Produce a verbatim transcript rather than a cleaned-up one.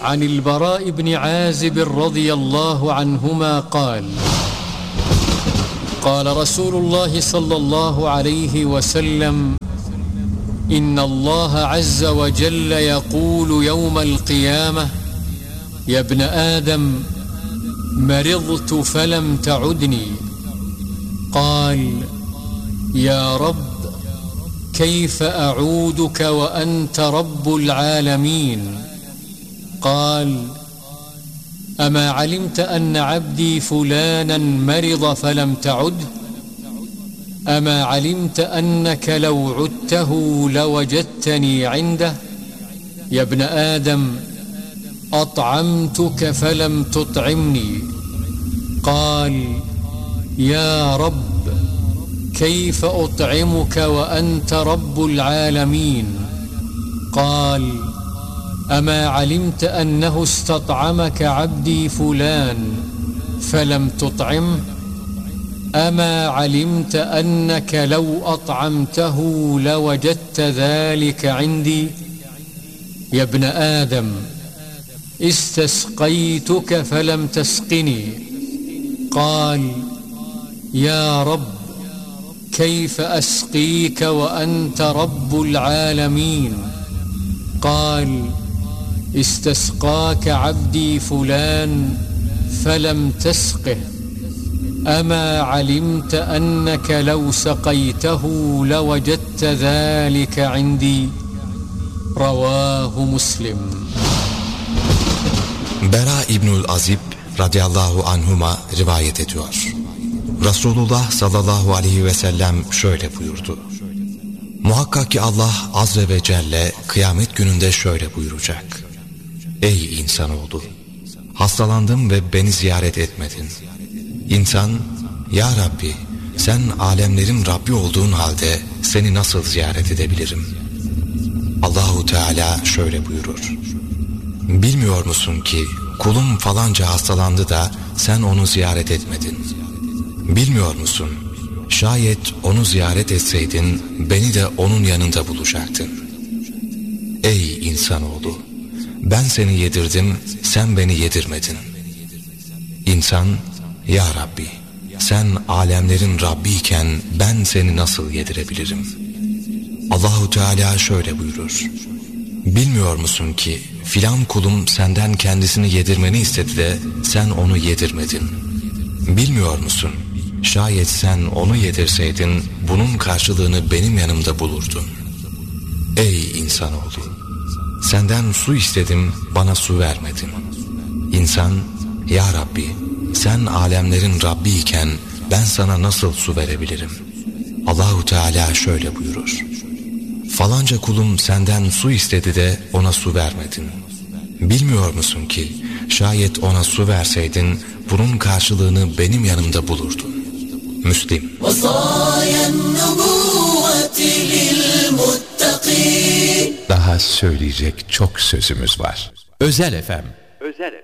عن البراء بن عازب رضي الله عنهما قال قال رسول الله صلى الله عليه وسلم إن الله عز وجل يقول يوم القيامة يا ابن آدم مرضت فلم تعدني قال يا رب كيف أعودك وأنت رب العالمين قال أما علمت أن عبدي فلانا مرض فلم تعده أما علمت أنك لو عدته لوجدتني عنده يا ابن آدم أطعمتك فلم تطعمني قال يا رب كيف أطعمك وأنت رب العالمين قال أما علمت أنه استطعمك عبدي فلان فلم تطعمه أما علمت أنك لو أطعمته لوجدت ذلك عندي يا ابن آدم استسقيتك فلم تسقني قال يا رب كيف أسقيك وأنت رب العالمين قال استسقاك عبدي فلان فلم تسقه أما علمت أنك لو سقيته لوجدت ذلك عندي رواه مسلم. Bera İbnül Azib radıyallahu anhuma rivayet ediyor. Resulullah sallallahu aleyhi ve sellem şöyle buyurdu. Muhakkak ki Allah azze ve celle kıyamet gününde şöyle buyuracak. Ey insanoğlu! Hastalandım ve beni ziyaret etmedin. İnsan, ya Rabbi, sen alemlerin Rabbi olduğun halde seni nasıl ziyaret edebilirim? Allahu Teala şöyle buyurur. Bilmiyor musun ki kulum falanca hastalandı da sen onu ziyaret etmedin? Bilmiyor musun? Şayet onu ziyaret etseydin beni de onun yanında bulacaktın. Ey insanoğlu! Ben seni yedirdim, sen beni yedirmedin. İnsan, ya Rabbi, sen alemlerin Rabbi iken ben seni nasıl yedirebilirim? Allahu Teala şöyle buyurur. Bilmiyor musun ki filan kulum senden kendisini yedirmeni istedi de sen onu yedirmedin. Bilmiyor musun? Şayet sen onu yedirseydin bunun karşılığını benim yanımda bulurdun. Ey insanoğlu! Senden su istedim, bana su vermedin. İnsan, ya Rabbi, sen alemlerin Rabbi iken ben sana nasıl su verebilirim? Allahu Teala şöyle buyurur. Falanca kulum senden su istedi de ona su vermedin. Bilmiyor musun ki şayet ona su verseydin bunun karşılığını benim yanımda bulurdun. Müslim. Daha söyleyecek çok sözümüz var. Özel Efem. Özel Efem.